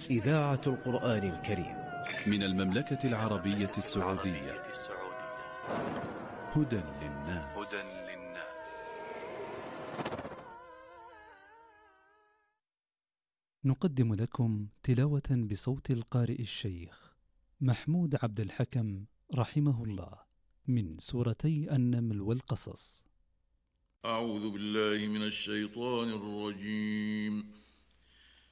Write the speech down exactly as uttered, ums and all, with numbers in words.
إذاعة القرآن الكريم من المملكة العربية السعودية. هدى للناس. نقدم لكم تلاوة بصوت القارئ الشيخ محمود عبد الحكم رحمه الله من سورتي النمل والقصص. أعوذ بالله من الشيطان الرجيم.